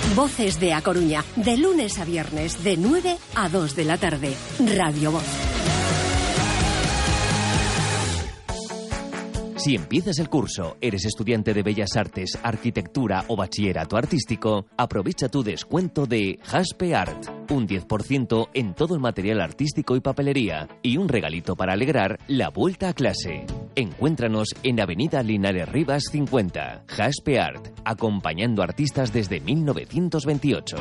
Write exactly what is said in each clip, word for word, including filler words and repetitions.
Voces de A Coruña, de lunes a viernes, de nueve a dos de la tarde. Radio Voz. Si empiezas el curso, eres estudiante de Bellas Artes, Arquitectura o Bachillerato Artístico, aprovecha tu descuento de Jaspe Art. Un diez por ciento en todo el material artístico y papelería y un regalito para alegrar la vuelta a clase. Encuéntranos en Avenida Linares Rivas cincuenta. Jaspe Art, acompañando artistas desde mil novecientos veintiocho.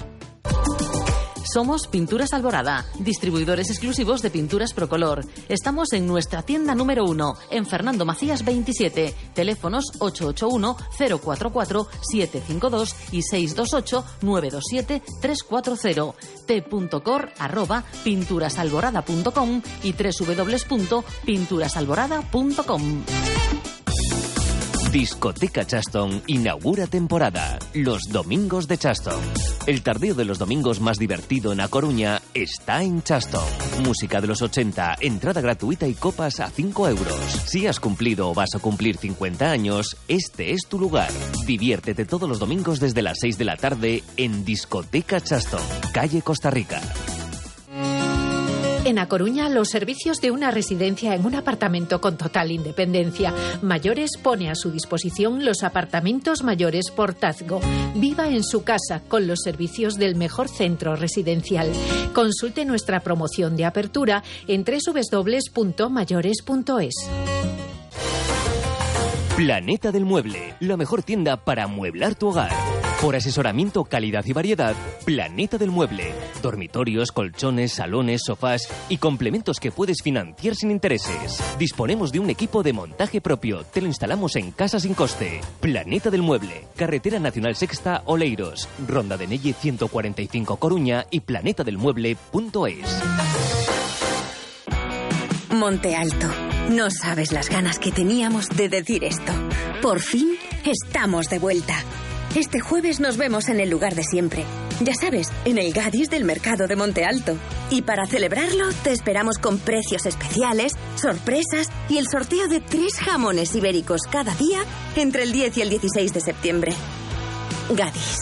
Somos Pinturas Alborada, distribuidores exclusivos de pinturas Procolor. Estamos en nuestra tienda número uno, en Fernando Macías veintisiete. Teléfonos ocho ocho uno, cero cuatro cuatro, siete cinco dos y seis dos ocho, nueve dos siete, tres cuatro cero. t.cor arroba pinturasalborada punto com y w w w punto pinturasalborada punto com. Discoteca Chaston inaugura temporada. Los domingos de Chaston. El tardeo de los domingos más divertido en A Coruña está en Chaston. Música de los ochenta, entrada gratuita y copas a cinco euros. Si has cumplido o vas a cumplir cincuenta años, este es tu lugar. Diviértete todos los domingos desde las seis de la tarde en Discoteca Chaston, calle Costa Rica. En A Coruña, los servicios de una residencia en un apartamento con total independencia. Mayores pone a su disposición los apartamentos mayores Portazgo. Viva en su casa con los servicios del mejor centro residencial. Consulte nuestra promoción de apertura en doble u doble u doble u punto mayores punto es. Planeta del Mueble, la mejor tienda para amueblar tu hogar. Por asesoramiento, calidad y variedad, Planeta del Mueble. Dormitorios, colchones, salones, sofás y complementos que puedes financiar sin intereses. Disponemos de un equipo de montaje propio. Te lo instalamos en casa sin coste. Planeta del Mueble. Carretera Nacional Sexta, Oleiros. Ronda de Nelle ciento cuarenta y cinco, Coruña y planeta del mueble punto es. Monte Alto. No sabes las ganas que teníamos de decir esto. Por fin estamos de vuelta. Este jueves nos vemos en el lugar de siempre. Ya sabes, en el Gadis del Mercado de Monte Alto. Y para celebrarlo, te esperamos con precios especiales, sorpresas y el sorteo de tres jamones ibéricos cada día entre el diez y el dieciséis de septiembre. Gadis.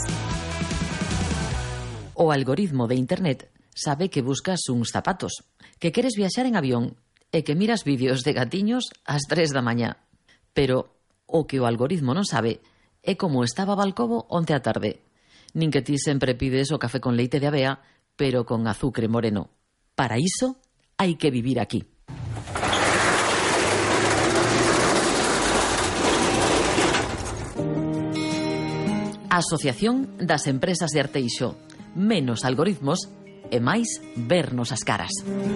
O algoritmo de internet sabe que buscas uns zapatos, que queres viaxar en avión e que miras vídeos de gatiños ás tres da mañá. Pero o que o algoritmo non sabe é como estaba Balcobo onte á tarde. Nin que ti sempre pides o café con leite de avea, pero con azucre moreno. Para iso, hai que vivir aquí. Asociación das Empresas de Arteixo. Menos algoritmos e máis vernos as caras.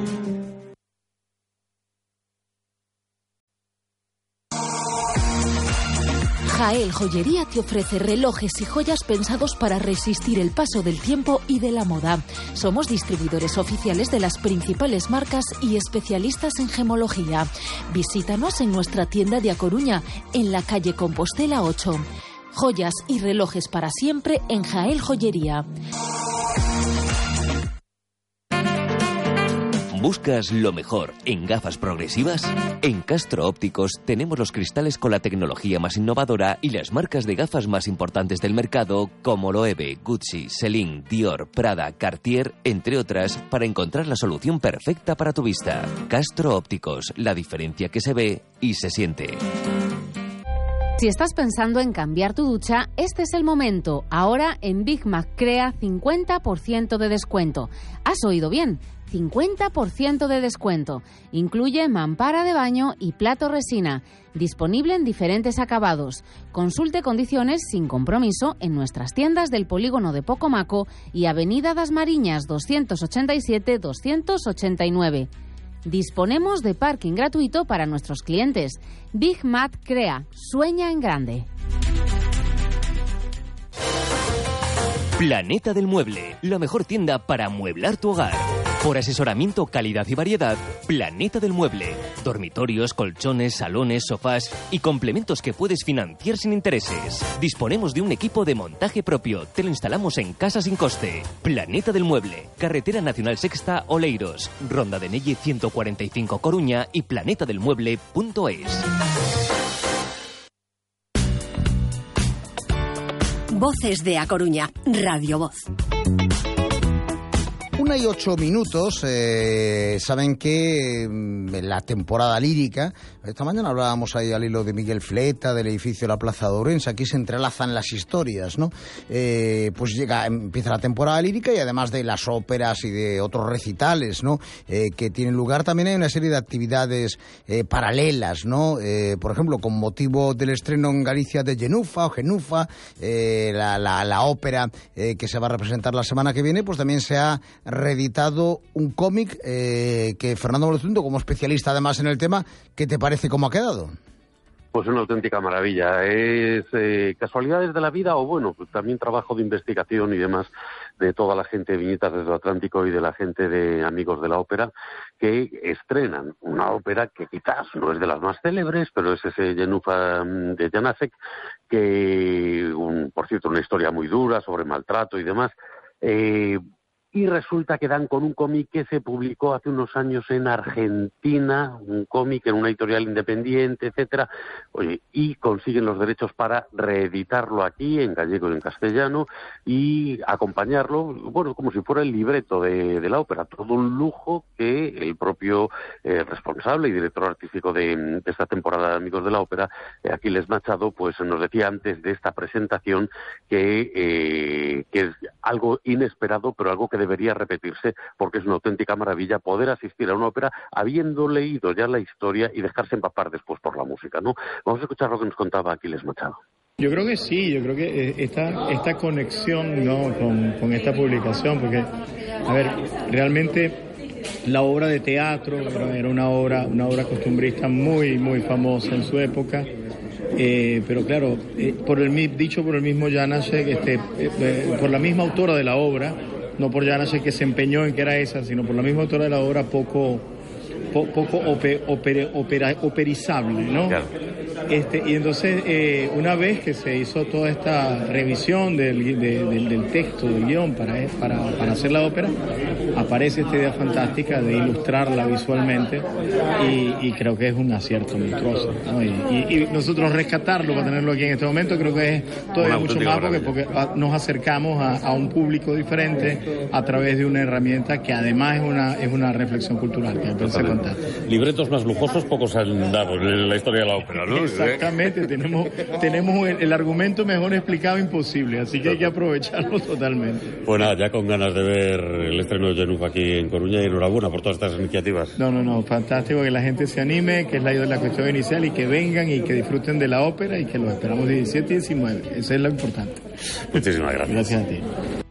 Jael Joyería te ofrece relojes y joyas pensados para resistir el paso del tiempo y de la moda. Somos distribuidores oficiales de las principales marcas y especialistas en gemología. Visítanos en nuestra tienda de A Coruña, en la calle Compostela ocho. Joyas y relojes para siempre en Jael Joyería. ¿Buscas lo mejor en gafas progresivas? En Castro Ópticos tenemos los cristales con la tecnología más innovadora y las marcas de gafas más importantes del mercado como Loewe, Gucci, Celine, Dior, Prada, Cartier, entre otras, para encontrar la solución perfecta para tu vista. Castro Ópticos, la diferencia que se ve y se siente. Si estás pensando en cambiar tu ducha, este es el momento. Ahora en Big Mac Crea cincuenta por ciento de descuento. ¿Has oído bien? cincuenta por ciento de descuento. Incluye mampara de baño y plato resina. Disponible en diferentes acabados. Consulte condiciones sin compromiso en nuestras tiendas del polígono de Pocomaco y Avenida das Mariñas doscientos ochenta y siete doscientos ochenta y nueve. Disponemos de parking gratuito para nuestros clientes. Big Mac Crea. Sueña en grande. Planeta del Mueble, la mejor tienda para amueblar tu hogar. Por asesoramiento, calidad y variedad, Planeta del Mueble. Dormitorios, colchones, salones, sofás y complementos que puedes financiar sin intereses. Disponemos de un equipo de montaje propio. Te lo instalamos en casa sin coste. Planeta del Mueble. Carretera Nacional Sexta, Oleiros. Ronda de Nelle ciento cuarenta y cinco, Coruña y planeta del mueble punto es. Voces de A Coruña, Radio Voz. Una y ocho minutos, eh, saben que en la temporada lírica, esta mañana hablábamos ahí al hilo de Miguel Fleta, del edificio de la Plaza de Ourense, aquí se entrelazan las historias, ¿no? Eh, pues llega, empieza la temporada lírica y además de las óperas y de otros recitales, ¿no? Eh, que tienen lugar, también hay una serie de actividades eh, paralelas, ¿no? Eh, por ejemplo, con motivo del estreno en Galicia de Genufa o Genufa, eh, la, la, la ópera eh, que se va a representar la semana que viene, pues también se ha reeditado un cómic eh, que Fernando Molozundo, como especialista además en el tema, ¿qué te parece cómo ha quedado? Pues una auténtica maravilla. Es eh, casualidades de la vida o, bueno, pues también trabajo de investigación y demás de toda la gente de Viñetas desde el Atlántico y de la gente de Amigos de la Ópera, que estrenan una ópera que quizás no es de las más célebres, pero es ese Genufa de Janácek, que, un, por cierto, una historia muy dura sobre maltrato y demás. Eh, Y resulta que dan con un cómic que se publicó hace unos años en Argentina, un cómic en una editorial independiente, etcétera, oye, y consiguen los derechos para reeditarlo aquí en gallego y en castellano y acompañarlo, bueno, como si fuera el libreto de, de la ópera, todo un lujo que el propio eh, responsable y director artístico de, de esta temporada de Amigos de la Ópera, eh, Aquiles Machado, pues nos decía antes de esta presentación que, eh, que es algo inesperado, pero algo que debería repetirse porque es una auténtica maravilla poder asistir a una ópera habiendo leído ya la historia y dejarse empapar después por la música, ¿no? Vamos a escuchar lo que nos contaba Aquiles Machado. Yo creo que sí, yo creo que esta, esta conexión, ¿no?, con, con esta publicación, porque, a ver, realmente la obra de teatro era una obra, una obra costumbrista muy, muy famosa en su época. Eh, pero claro, eh, por el dicho por el mismo Janácek, este, eh, eh, por la misma autora de la obra, no por Janácek que se empeñó en que era esa, sino por la misma autora de la obra, poco po, poco ope, opera, opera, operizable, ¿no? Claro. Este, y entonces, eh, una vez que se hizo toda esta revisión del, de, del, del texto, del guión para, para, para hacer la ópera, aparece esta idea fantástica de ilustrarla visualmente y, y creo que es un acierto monstruoso, ¿no? Y, y, y nosotros rescatarlo para tenerlo aquí en este momento creo que es todavía mucho más porque, porque nos acercamos a, a un público diferente a través de una herramienta que además es una, es una reflexión cultural que me parece fantástica. Libretos más lujosos pocos han dado en la historia de la ópera, ¿no? Exactamente, tenemos, tenemos el, el argumento mejor explicado imposible, así que hay que aprovecharlo totalmente. Pues nada, ya con ganas de ver el estreno de Genufa aquí en Coruña y enhorabuena por todas estas iniciativas. No, no, no, fantástico que la gente se anime, que es la, la cuestión inicial y que vengan y que disfruten de la ópera y que lo esperamos diecisiete y diecinueve, eso es lo importante. Muchísimas gracias. Gracias a ti.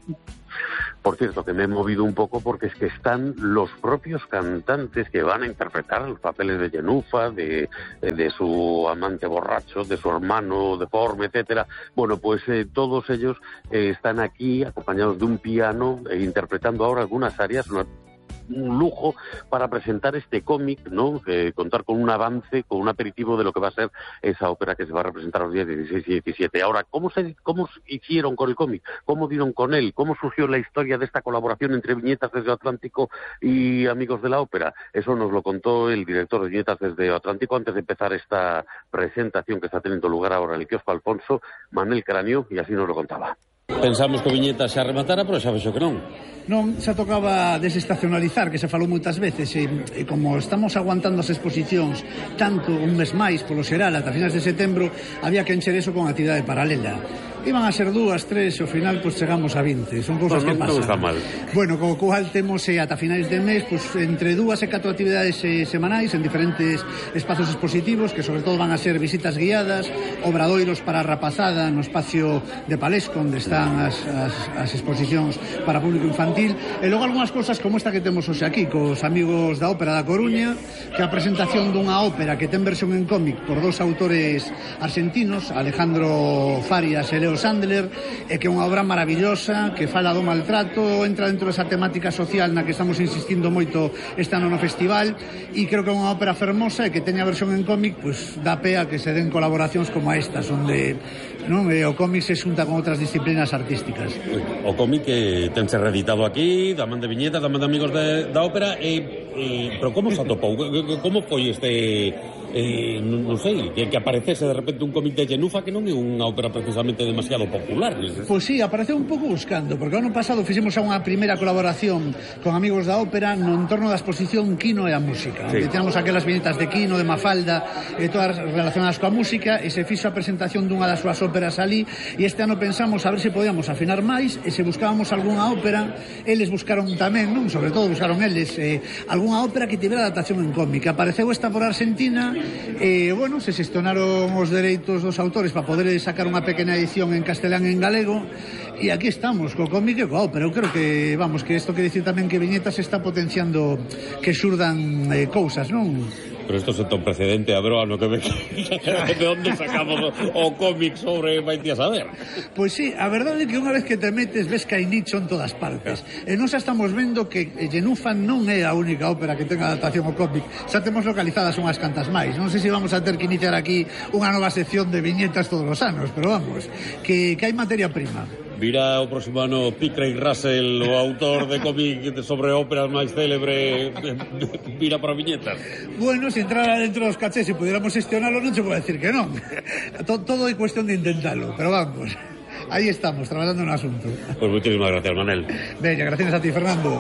Por cierto, que me he movido un poco porque es que están los propios cantantes que van a interpretar los papeles de Genufa, de, de su amante borracho, de su hermano deforme, etcétera. Bueno, pues eh, todos ellos eh, están aquí acompañados de un piano, eh, interpretando ahora algunas áreas, una un lujo para presentar este cómic, ¿no? Eh, contar con un avance, con un aperitivo de lo que va a ser esa ópera que se va a representar los días dieciséis y diecisiete. Ahora, ¿cómo se cómo hicieron con el cómic? ¿Cómo dieron con él? ¿Cómo surgió la historia de esta colaboración entre Viñetas desde Atlántico y Amigos de la Ópera? Eso nos lo contó el director de Viñetas desde Atlántico antes de empezar esta presentación que está teniendo lugar ahora en el Quiosco Alfonso, Manuel Cranio, y así nos lo contaba. Pensamos que Viñetas se arrematara, pero xa vexo que non. Non, xa tocaba desestacionalizar, que se falou moitas veces, e, e como estamos aguantando as exposicións tanto un mes máis, polo xeral, ata finais de setembro, había que encher eso con actividade paralela. Iban a ser dúas, tres, e ao final pues, chegamos a vinte. Son cousas no, que pasan. Non está mal. Bueno, co cual temos eh, ata finais de mes pues, entre dúas e catro actividades eh, semanais en diferentes espazos expositivos, que sobre todo van a ser visitas guiadas, obradoiros para a rapazada no espacio de Palesco, onde están as, as, as exposicións para público infantil, e logo algunhas cousas como esta que temos hoxe aquí, cos amigos da Ópera da Coruña, que a presentación dunha ópera que ten versión en cómic por dos autores argentinos, Alejandro Farias e Leo Sandler, e que é unha obra maravillosa que fala do maltrato, entra dentro desa temática social na que estamos insistindo moito este ano no festival, e creo que é unha ópera fermosa e que teña versión en cómic, pois dá pé a que se den colaboracións como estas, onde non, e o cómic se xunta con outras disciplinas artísticas. O cómic que tense reeditado aquí, da man de Viñetas, da man de Amigos de, da Ópera, e, e, pero como se atopou? Como foi este eh, non, non sei, que, que aparecese de repente un cómic de Genufa que non é unha ópera precisamente demasiado popular. Pois sí, apareceu un pouco buscando, porque o ano pasado fixemos a unha primeira colaboración con amigos da ópera no entorno da exposición Quino e a música, sí. Que teníamos aquelas viñetas de Quino, de Mafalda, e todas relacionadas coa música, e se fixo a presentación dunha das súas óperas ali, e este ano pensamos a ver se podíamos afinar máis, e se buscábamos algunha ópera, eles buscaron tamén, non? Sobre todo buscaron eles eh, algunha ópera que tivera adaptación en cómic. Apareceu esta por Argentina, e, bueno, se xestionaron os dereitos dos autores para poder sacar unha pequena edición en castelán e en galego, e aquí estamos, co cómic e coa ópera. Eu creo que, vamos, que isto quere dicir tamén que Viñetas está potenciando que xurdan eh, cousas, non? Pero isto é un precedente, a broa, no que me... de onde sacamos o, o cómic sobre Maite a saber? Pois sí, a verdade é que unha vez que te metes ves que hai nicho en todas partes. E nós estamos vendo que Genufa non é a única ópera que tenga adaptación ao cómic. Xa temos localizadas unhas cantas máis. Non sei se vamos a ter que iniciar aquí unha nova sección de viñetas todos os anos, pero vamos, que, que hai materia prima. Virá o próximo ano P. Craig Russell, o autor de cómic sobre óperas máis célebre, vira para viñetas. Bueno, se entrara dentro dos cachés e pudiéramos gestionarlo, non se pode decir que non. Todo é cuestión de intentarlo, pero vamos, aí estamos, traballando no asunto. Pues muchísimas gracias, Manel. Bella, gracias a ti, Fernando.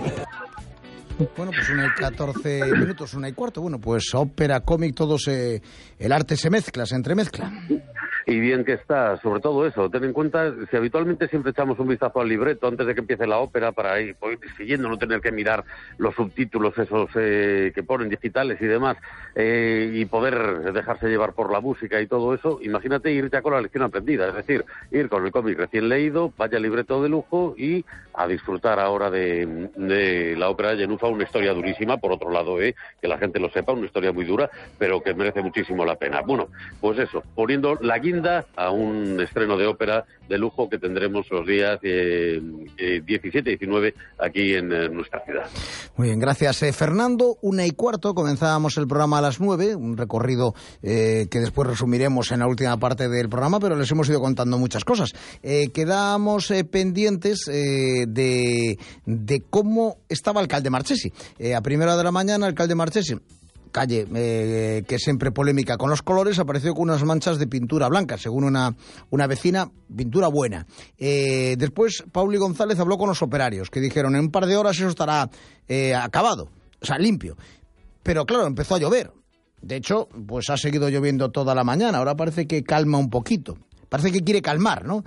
Bueno, pues una y catorce minutos, una y cuarto. Bueno, pues ópera, cómic, todo se... el arte se mezcla, se entremezcla. Y bien que está, sobre todo eso, ten en cuenta, si habitualmente siempre echamos un vistazo al libreto antes de que empiece la ópera para ir, ir siguiendo, no tener que mirar los subtítulos esos eh, que ponen digitales y demás, eh, y poder dejarse llevar por la música y todo eso, imagínate ir ya con la lección aprendida, es decir, ir con el cómic recién leído, vaya libreto de lujo y a disfrutar ahora de, de la ópera de Genufa, una historia durísima, por otro lado, eh, que la gente lo sepa, una historia muy dura, pero que merece muchísimo la pena. Bueno, pues eso, poniendo la guinda a un estreno de ópera de lujo que tendremos los días eh, eh, diecisiete y diecinueve aquí en eh, nuestra ciudad. Muy bien, gracias eh, Fernando. Una y cuarto, comenzábamos el programa a las nueve, un recorrido eh, que después resumiremos en la última parte del programa, pero les hemos ido contando muchas cosas. Eh, quedamos eh, pendientes eh, de, de cómo estaba el alcalde Marchesi. Eh, a primera hora de la mañana, el alcalde Marchesi, calle eh, que siempre polémica con los colores, apareció con unas manchas de pintura blanca, según una, una vecina, pintura buena. Eh, después Pauli González habló con los operarios, que dijeron en un par de horas eso estará eh, acabado, o sea, limpio. Pero claro, empezó a llover. De hecho, pues ha seguido lloviendo toda la mañana, ahora parece que calma un poquito. Parece que quiere calmar, ¿no?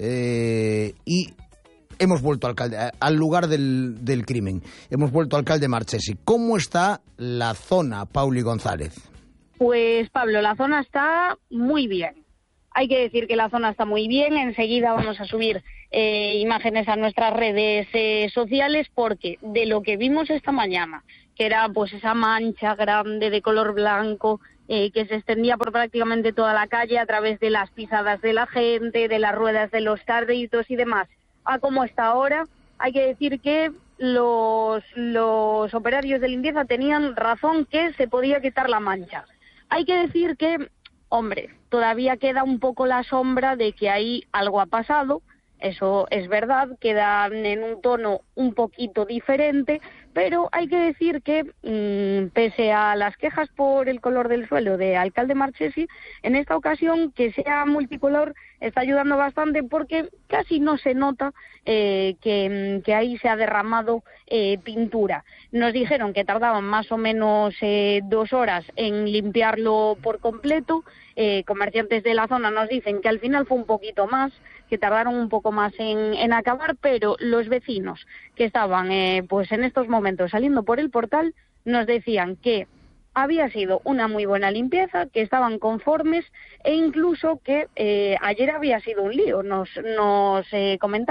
Eh, y hemos vuelto alcalde, al lugar del, del crimen. Hemos vuelto alcalde Marchesi. ¿Cómo está la zona, Pauli González? Pues, Pablo, la zona está muy bien. Hay que decir que la zona está muy bien. Enseguida vamos a subir eh, imágenes a nuestras redes eh, sociales, porque de lo que vimos esta mañana, que era pues esa mancha grande de color blanco eh, que se extendía por prácticamente toda la calle a través de las pisadas de la gente, de las ruedas de los carritos y demás, a cómo está ahora, hay que decir que los, los operarios de limpieza tenían razón, que se podía quitar la mancha. Hay que decir que, hombre, todavía queda un poco la sombra de que ahí algo ha pasado, eso es verdad, quedan en un tono un poquito diferente, pero hay que decir que, mmm, pese a las quejas por el color del suelo de alcalde Marchesi, en esta ocasión que sea multicolor está ayudando bastante, porque casi no se nota eh, que, que ahí se ha derramado eh, pintura. Nos dijeron que tardaban más o menos eh, dos horas en limpiarlo por completo. Eh, comerciantes de la zona nos dicen que al final fue un poquito más, que tardaron un poco más en, en acabar, pero los vecinos que estaban eh, pues en estos momentos saliendo por el portal nos decían que había sido una muy buena limpieza, que estaban conformes, e incluso que eh, ayer había sido un lío. Nos, nos eh, comentaban